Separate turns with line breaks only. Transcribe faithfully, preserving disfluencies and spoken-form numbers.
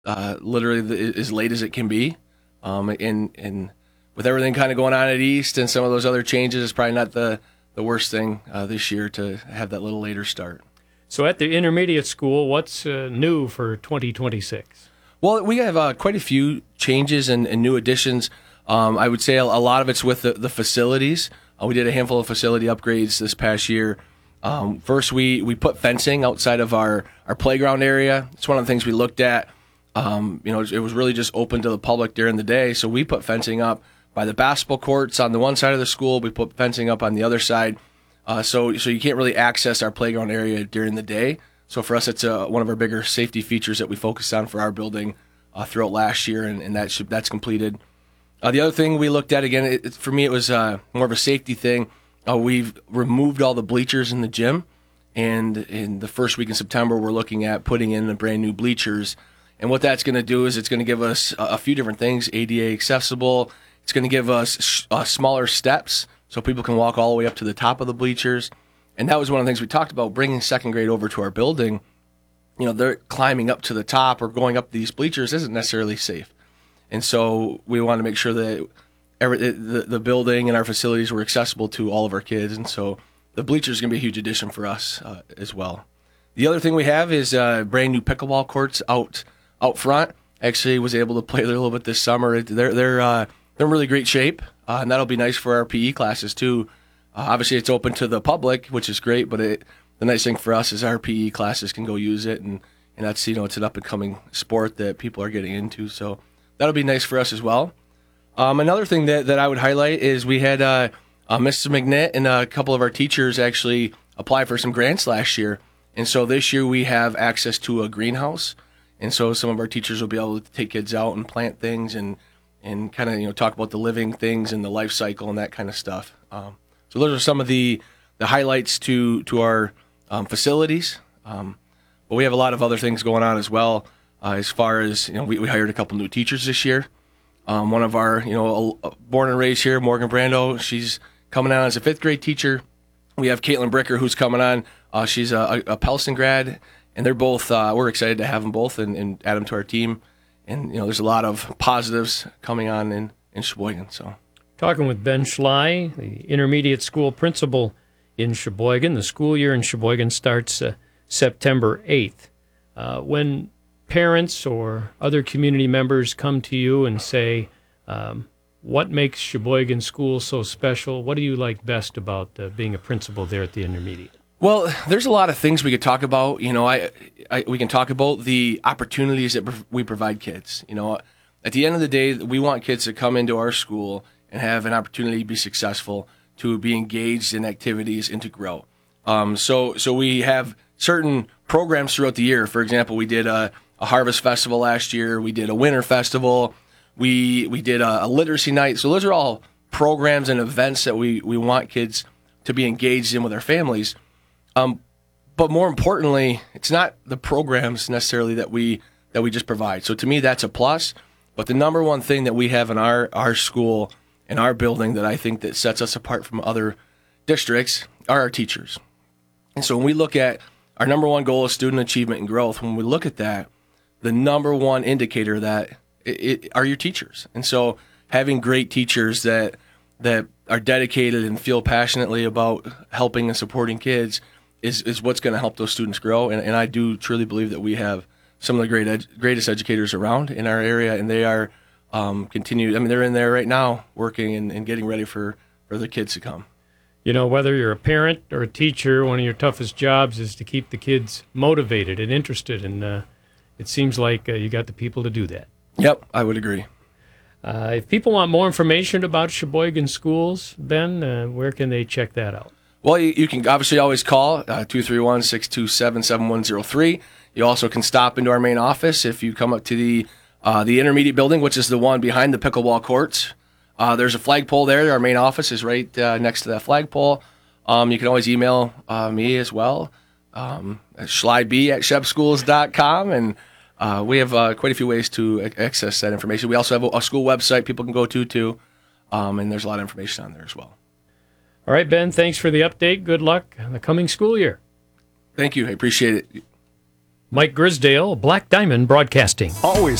uh, literally the, as late as it can be. Um, and, and with everything kind of going on at East and some of those other changes, it's probably not the, the worst thing uh, this year to have that little later start.
So at the intermediate school, what's uh, new for twenty twenty-six?
Well, we have uh, quite a few changes and, and new additions. Um, I would say a, a lot of it's with the, the facilities. Uh, we did a handful of facility upgrades this past year. Um, first, we, we put fencing outside of our, our playground area. It's one of the things we looked at. Um, you know, it was really just open to the public during the day, so we put fencing up by the basketball courts on the one side of the school. We put fencing up on the other side, uh, so so you can't really access our playground area during the day. So for us, it's uh, one of our bigger safety features that we focused on for our building uh, throughout last year, and, and that should, that's completed. Uh, the other thing we looked at, again, it, for me, it was uh, more of a safety thing. Uh, we've removed all the bleachers in the gym, and in the first week in September, we're looking at putting in the brand new bleachers. And what that's going to do is it's going to give us a, a few different things: A D A accessible. It's going to give us sh- uh, smaller steps so people can walk all the way up to the top of the bleachers. And that was one of the things we talked about, bringing second grade over to our building. You know, they're climbing up to the top or going up these bleachers isn't necessarily safe. And so we want to make sure that every, the, the building and our facilities were accessible to all of our kids. And so the bleachers is going to be a huge addition for us uh, as well. The other thing we have is uh, brand new pickleball courts out out front. Actually was able to play there a little bit this summer. They're, they're, uh, they're in really great shape, uh, and that'll be nice for our P E classes too. Uh, obviously, it's open to the public, which is great, but it, the nice thing for us is our P E classes can go use it, and, and that's, you know, it's an up-and-coming sport that people are getting into. So that'll be nice for us as well. Um, another thing that, that I would highlight is we had uh, uh, Missus McNitt and a couple of our teachers actually apply for some grants last year. And so this year we have access to a greenhouse. And so some of our teachers will be able to take kids out and plant things and, and kind of, you know, talk about the living things and the life cycle and that kind of stuff. Um, so those are some of the, the highlights to, to our um, facilities. Um, but we have a lot of other things going on as well. Uh, as far as, you know, we, we hired a couple new teachers this year. Um, one of our, you know, born and raised here, Morgan Brando, she's coming on as a fifth grade teacher. We have Caitlin Bricker, who's coming on. Uh, she's a, a Pellston grad, and they're both, uh, we're excited to have them both and, and add them to our team. And, you know, there's a lot of positives coming on in, in Sheboygan. So,
talking with Ben Schley, the intermediate school principal in Sheboygan. The school year in Sheboygan starts uh, September eighth. Uh, when parents or other community members come to you and say, um, what makes Sheboygan School so special? What do you like best about uh, being a principal there at the intermediate?
Well, there's a lot of things we could talk about. You know, I, I we can talk about the opportunities that we provide kids. You know, at the end of the day, we want kids to come into our school and have an opportunity to be successful, to be engaged in activities, and to grow. Um, so, so we have certain programs throughout the year. For example, we did a, a harvest festival last year. We did a winter festival. We we did a, a literacy night. So those are all programs and events that we, we want kids to be engaged in with their families. Um, but more importantly, it's not the programs necessarily that we that we just provide. So to me, that's a plus. But the number one thing that we have in our, our school, in our building, that I think that sets us apart from other districts are our teachers. And so when we look at our number one goal is student achievement and growth, when we look at that, the number one indicator of that it, it, are your teachers. And so having great teachers that that are dedicated and feel passionately about helping and supporting kids is, is what's going to help those students grow. And, and I do truly believe that we have some of the great ed, greatest educators around in our area, and they are um, continued. I mean, they're in there right now working and, and getting ready for, for the kids to come.
You know, whether you're a parent or a teacher, one of your toughest jobs is to keep the kids motivated and interested, and uh, it seems like uh, you got the people to do that.
Yep, I would agree.
Uh, if people want more information about Sheboygan Schools, Ben, uh, where can they check that out?
Well, you, you can obviously always call uh, two three one, six two seven, seven one zero three. You also can stop into our main office if you come up to the uh, the intermediate building, which is the one behind the pickleball courts. Uh, there's a flagpole there. Our main office is right uh, next to that flagpole. Um, you can always email uh, me as well, um, at schleiby at shebschools dot com, and uh, we have uh, quite a few ways to access that information. We also have a, a school website people can go to, too, um, and there's a lot of information on there as well.
All right, Ben, thanks for the update. Good luck in the coming school year.
Thank you. I appreciate it.
Mike Grisdale, Black Diamond Broadcasting.
Always